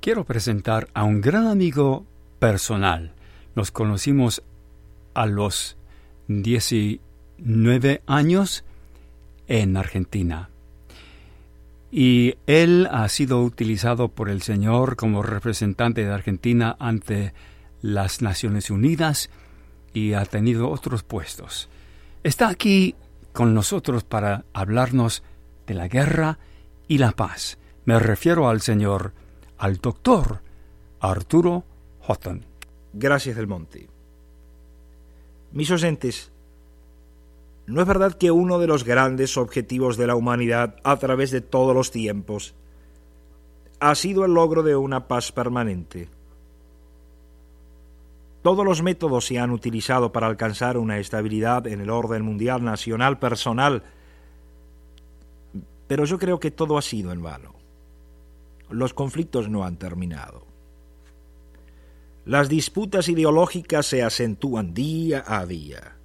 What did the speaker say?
quiero presentar a un gran amigo personal. Nos conocimos a los 19 años en Argentina. Y él ha sido utilizado por el Señor como representante de Argentina ante las Naciones Unidas y ha tenido otros puestos. Está aquí con nosotros para hablarnos de la guerra y la paz. Me refiero al doctor Arturo Houghton. Gracias, Del Monte. Mis oyentes, ¿no es verdad que uno de los grandes objetivos de la humanidad a través de todos los tiempos ha sido el logro de una paz permanente? Todos los métodos se han utilizado para alcanzar una estabilidad en el orden mundial, nacional, personal, pero yo creo que todo ha sido en vano. Los conflictos no han terminado. Las disputas ideológicas se acentúan día a día.